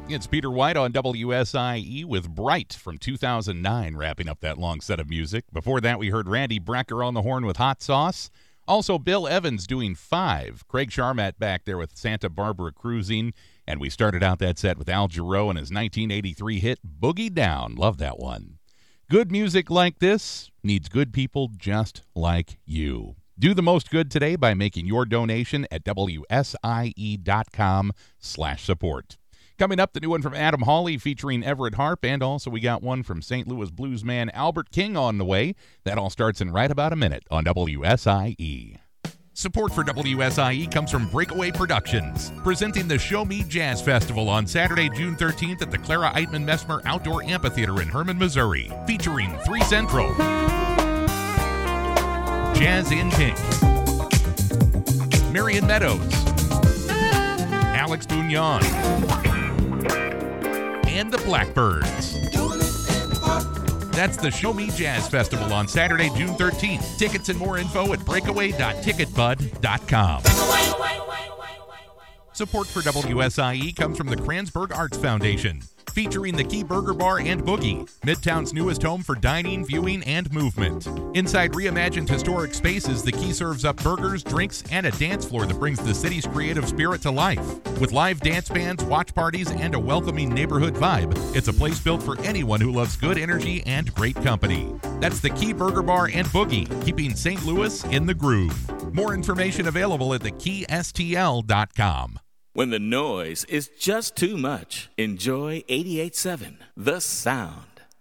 It's Peter White on WSIE with Bright from 2009, wrapping up that long set of music. Before that, we heard Randy Brecker on the horn with Hot Sauce. Also, Bill Evans doing Five. Craig Charmat back there with Santa Barbara Cruising. And we started out that set with Al Jarreau and his 1983 hit, Boogie Down. Love that one. Good music like this needs good people just like you. Do the most good today by making your donation at WSIE.com/support. Coming up, the new one from Adam Hawley featuring Everett Harp, and also we got one from St. Louis bluesman Albert King on the way. That all starts in right about a minute on WSIE. Support for WSIE comes from Breakaway Productions, presenting the Show Me Jazz Festival on Saturday, June 13th at the Clara Eitman Messmer Outdoor Amphitheater in Herman, Missouri, featuring 3 Central, Jazz in Pink, Marion Meadows, Alex Bugnon, and the Blackbirds. That's the Show Me Jazz Festival on Saturday, June 13th. Tickets and more info at breakaway.ticketbud.com. Support for WSIE comes from the Kranzberg Arts Foundation, featuring the Key Burger Bar and Boogie, Midtown's newest home for dining, viewing, and movement. Inside reimagined historic spaces, the Key serves up burgers, drinks, and a dance floor that brings the city's creative spirit to life. With live dance bands, watch parties, and a welcoming neighborhood vibe, it's a place built for anyone who loves good energy and great company. That's the Key Burger Bar and Boogie, keeping St. Louis in the groove. More information available at thekeystl.com. When the noise is just too much, enjoy 88.7, The Sound.